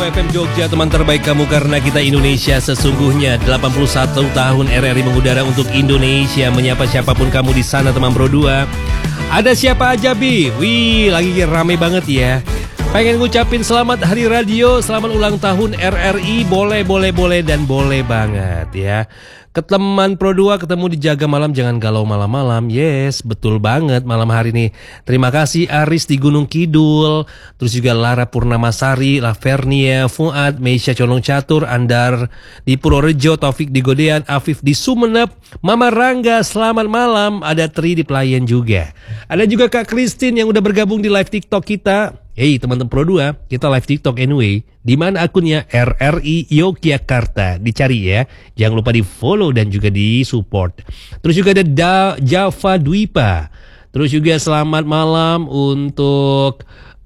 FM Jogja, teman terbaik kamu karena kita Indonesia sesungguhnya. 81 tahun RRI mengudara untuk Indonesia. Menyapa siapapun kamu di sana teman Pro 2. Ada siapa aja Bi? Wih, lagi rame banget ya. Pengen ngucapin selamat hari radio, selamat ulang tahun RRI. Boleh dan boleh banget ya. Keteman Pro 2 ketemu di Jaga Malam, jangan galau malam-malam. Yes, betul banget malam hari ini. Terima kasih Aris di Gunung Kidul. Terus juga Lara Purnamasari, Lavernia, Fuad, Meisha Condong Catur, Andar di Purworejo, Taufik di Godean, Afif di Sumenep, Mama Rangga, selamat malam. Ada Tri di Pelayan juga. Ada juga Kak Christine yang udah bergabung di live TikTok kita. Hey teman-teman Pro 2, kita live TikTok anyway. Di mana akunnya RRI Yogyakarta, dicari ya. Jangan lupa di follow dan juga di support. Terus juga ada Java Dwipa. Terus juga selamat malam untuk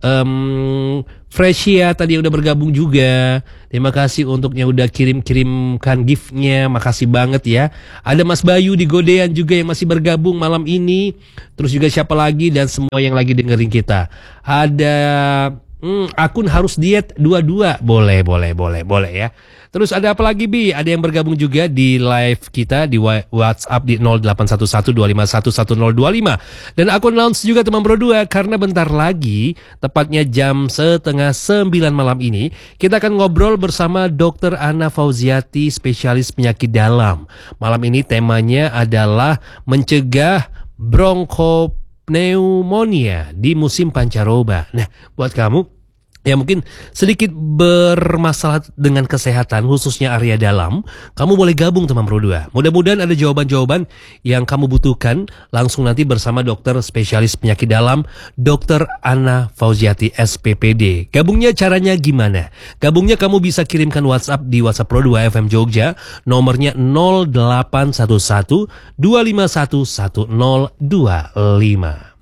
Freshia tadi udah bergabung juga. Terima kasih untuk yang udah kirimkan giftnya. Makasih banget ya. Ada Mas Bayu di Godean juga yang masih bergabung malam ini. Terus juga siapa lagi dan semua yang lagi dengerin kita. Ada akun harus diet 22. Boleh ya. Terus ada apa lagi Bi? Ada yang bergabung juga di live kita di WhatsApp di 081125111025. Dan akun launch juga teman Pro 2 karena bentar lagi tepatnya jam 8:30 malam ini kita akan ngobrol bersama Dr. Ana Fauziati, spesialis penyakit dalam. Malam ini temanya adalah mencegah bronkopneumonia di musim pancaroba. Nah, buat kamu yang mungkin sedikit bermasalah dengan kesehatan, khususnya area dalam, kamu boleh gabung teman Pro 2. Mudah-mudahan ada jawaban-jawaban yang kamu butuhkan langsung nanti bersama dokter spesialis penyakit dalam, Dr. Ana Fauziati SPPD. Gabungnya caranya gimana? Gabungnya kamu bisa kirimkan WhatsApp di WhatsApp Pro 2 FM Jogja, nomornya 0811 251 1025.